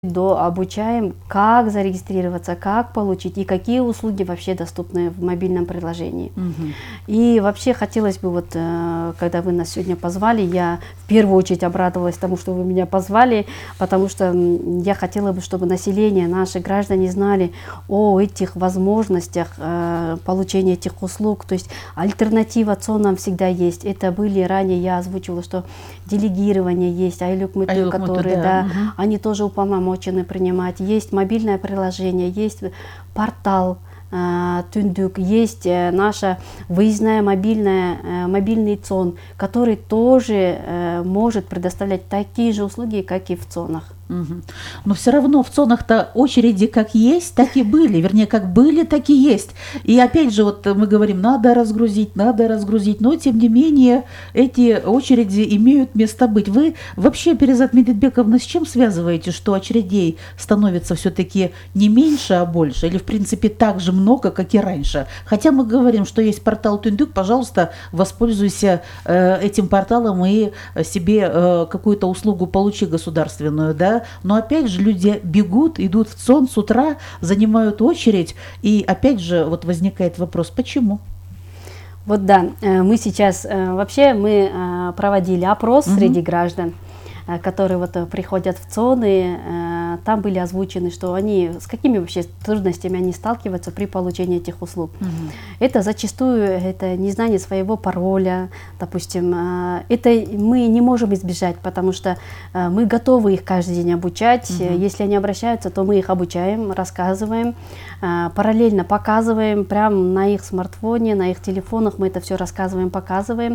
до обучаем, как зарегистрироваться, как получить и какие услуги вообще доступны в мобильном приложении. И вообще хотелось бы, вот, когда вы нас сегодня позвали, я в первую очередь обрадовалась тому, что вы меня позвали, потому что я хотела бы, чтобы население, наши граждане знали о этих возможностях получения этих услуг. То есть альтернатива ЦОНам всегда есть. Это были ранее, я озвучивала, что делегирование есть, айлюк-мыту, которые, да, они тоже уполномочены принимать. Есть мобильное приложение, есть портал Түндүк, есть наша выездная мобильный ЦОН, который тоже может предоставлять такие же услуги, как и в ЦОНах. Но все равно в ЦОНах-то очереди как есть, так и были. Вернее, как были, так и есть. И опять же, вот мы говорим, надо разгрузить. Но, тем не менее, эти очереди имеют место быть. Вы вообще, Перизат Медетбековна, с чем связываете, что очередей становится все-таки не меньше, а больше? Или, в принципе, так же много, как и раньше? Хотя мы говорим, что есть портал Түндүк, пожалуйста, воспользуйся этим порталом и себе какую-то услугу получи государственную, да? Но опять же люди бегут, идут в ЦОН с утра, занимают очередь, и опять же вот возникает вопрос, почему? Вот да, мы сейчас, вообще мы проводили опрос среди граждан, которые вот приходят в ЦОН, и там были озвучены, что они, с какими вообще трудностями они сталкиваются при получении этих услуг. Это зачастую это незнание своего пароля, допустим, это мы не можем избежать, потому что мы готовы их каждый день обучать. Если они обращаются, то мы их обучаем, рассказываем, параллельно показываем, прямо на их смартфоне, на их телефонах мы это все рассказываем, показываем,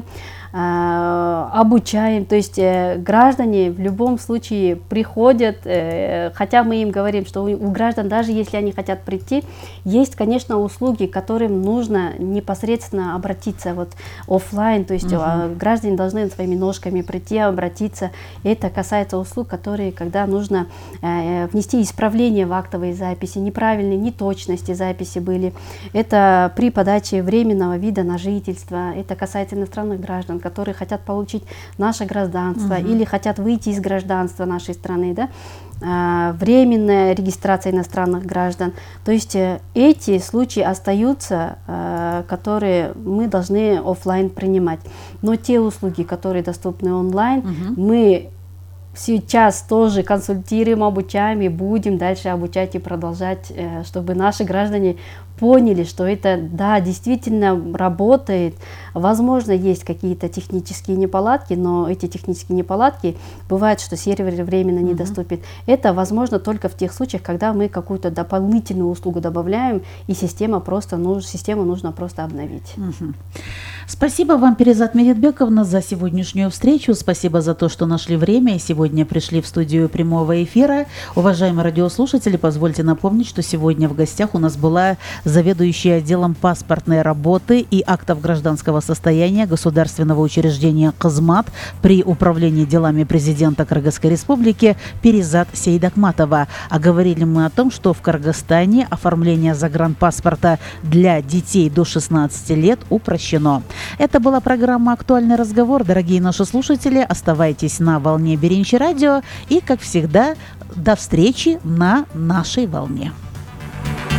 обучаем. То есть граждане в любом случае приходят, хотя мы им говорим, что у граждан, даже если они хотят прийти, есть, конечно, услуги, к которым нужно непосредственно обратиться вот офлайн, то есть граждане должны своими ножками прийти, обратиться. Это касается услуг, которые, когда нужно внести исправление в актовые записи, неправильные, неточности записи были. Это при подаче временного вида на жительство. Это касается иностранных граждан, которые хотят получить наше гражданство или хотят выйти из гражданства нашей страны, да? Временная регистрация иностранных граждан. То есть эти случаи остаются, которые мы должны офлайн принимать. Но те услуги, которые доступны онлайн, мы сейчас тоже консультируем, обучаем и будем дальше обучать и продолжать, чтобы наши граждане поняли, что это, да, действительно работает. Возможно, есть какие-то технические неполадки, но эти технические неполадки, бывает, что сервер временно недоступен. Это возможно только в тех случаях, когда мы какую-то дополнительную услугу добавляем, и систему нужно просто обновить. Спасибо вам, Перизат Медетбековна, за сегодняшнюю встречу. Спасибо за то, что нашли время и сегодня пришли в студию прямого эфира. Уважаемые радиослушатели, позвольте напомнить, что сегодня в гостях у нас была заведующая отделом паспортной работы и актов гражданского состояния государственного учреждения «Кызмат» при управлении делами президента Кыргызской республики Перизат Сейдакматова. А говорили мы о том, что в Кыргызстане оформление загранпаспорта для детей до 16 лет упрощено. Это была программа «Актуальный разговор». Дорогие наши слушатели, оставайтесь на волне Беренчи радио и, как всегда, до встречи на нашей волне.